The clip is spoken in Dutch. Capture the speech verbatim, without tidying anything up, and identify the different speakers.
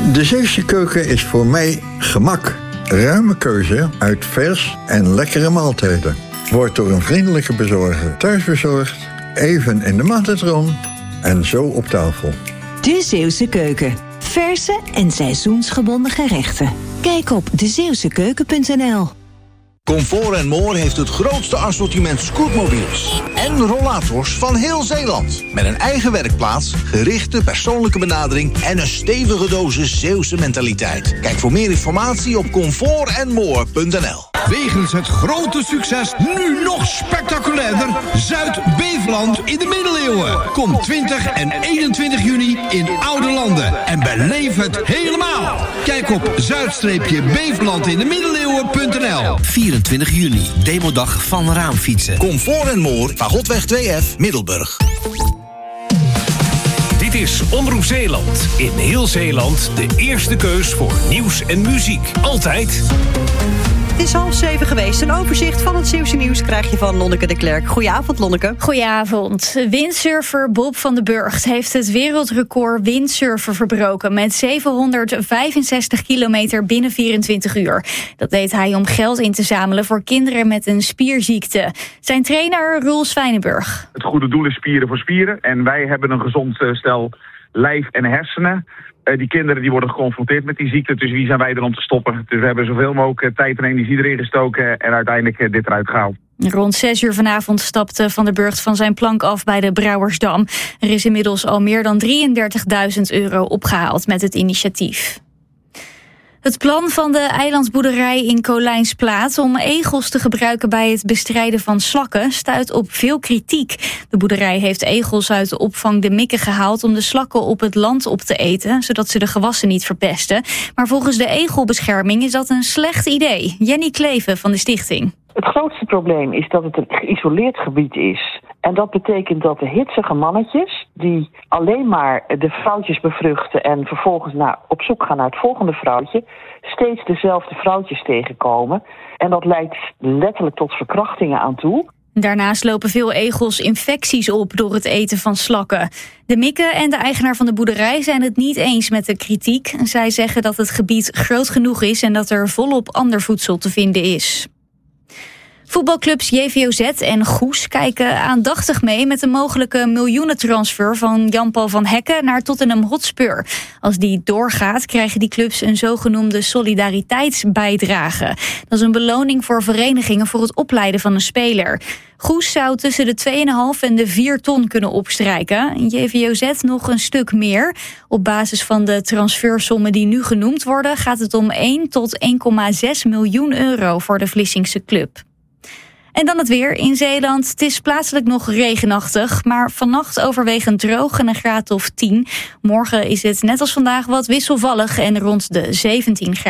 Speaker 1: De Zeeuwse keuken is voor mij gemak. Ruime keuze uit vers en lekkere maaltijden. Wordt door een vriendelijke bezorger thuisbezorgd, even in de magnetron en zo op tafel.
Speaker 2: De Zeeuwse keuken. Verse en seizoensgebonden gerechten. Kijk op de zeeuwse keuken punt n l.
Speaker 3: Comfort en More heeft het grootste assortiment scootmobiels en rollators van heel Zeeland. Met een eigen werkplaats, gerichte persoonlijke benadering en een stevige dosis Zeeuwse mentaliteit. Kijk voor meer informatie op comfort en more punt n l.
Speaker 4: Wegens het grote succes nu nog spectaculairder Zuid-Beveland in de middeleeuwen. Kom twintig en eenentwintig juni in Oude Landen en beleef het helemaal. Kijk op zuid beveland in de middeleeuwen punt n l.
Speaker 5: vierentwintig juni, demodag van raamfietsen.
Speaker 3: Comfort en More, Pagotweg twee F, Middelburg.
Speaker 6: Dit is Omroep Zeeland. In heel Zeeland de eerste keus voor nieuws en muziek. Altijd.
Speaker 7: Het is half zeven geweest. Een overzicht van het Zeeuwse nieuws krijg je van Lonneke de Klerk. Goedenavond, Lonneke.
Speaker 8: Goedenavond. Windsurfer Bob van den Burgt heeft het wereldrecord windsurfen verbroken met zevenhonderdvijfenzestig kilometer binnen vierentwintig uur. Dat deed hij om geld in te zamelen voor kinderen met een spierziekte. Zijn trainer Roel Zwijnenburg.
Speaker 9: Het goede doel is spieren voor spieren. En wij hebben een gezond uh, stel lijf en hersenen. Uh, die kinderen die worden geconfronteerd met die ziekte, dus wie zijn wij er om te stoppen? Dus we hebben zoveel mogelijk uh, tijd en energie erin gestoken en uiteindelijk uh, dit eruit gehaald.
Speaker 8: Rond zes uur vanavond stapte Van den Burgt van zijn plank af bij de Brouwersdam. Er is inmiddels al meer dan drieëndertigduizend euro opgehaald met het initiatief. Het plan van de eilandboerderij in Kolijnsplaat om egels te gebruiken bij het bestrijden van slakken stuit op veel kritiek. De boerderij heeft egels uit de opvang De Mikke gehaald om de slakken op het land op te eten, zodat ze de gewassen niet verpesten. Maar volgens de egelbescherming is dat een slecht idee. Jenny Kleven van de stichting.
Speaker 10: Het grootste probleem is dat het een geïsoleerd gebied is. En dat betekent dat de hitsige mannetjes, die alleen maar de vrouwtjes bevruchten en vervolgens naar, op zoek gaan naar het volgende vrouwtje, steeds dezelfde vrouwtjes tegenkomen. En dat leidt letterlijk tot verkrachtingen aan toe.
Speaker 8: Daarnaast lopen veel egels infecties op door het eten van slakken. De Mikke en de eigenaar van de boerderij zijn het niet eens met de kritiek. Zij zeggen dat het gebied groot genoeg is en dat er volop ander voedsel te vinden is. Voetbalclubs J V O Z en Goes kijken aandachtig mee met de mogelijke miljoenentransfer van Jan-Paul van Hekken naar Tottenham Hotspur. Als die doorgaat, krijgen die clubs een zogenoemde solidariteitsbijdrage. Dat is een beloning voor verenigingen voor het opleiden van een speler. Goes zou tussen de twee komma vijf en de vier ton kunnen opstrijken. J V O Z nog een stuk meer. Op basis van de transfersommen die nu genoemd worden, gaat het om één tot één komma zes miljoen euro voor de Vlissingse club. En dan het weer in Zeeland. Het is plaatselijk nog regenachtig, maar vannacht overwegend droog en een graad of tien. Morgen is het net als vandaag wat wisselvallig en rond de zeventien graden.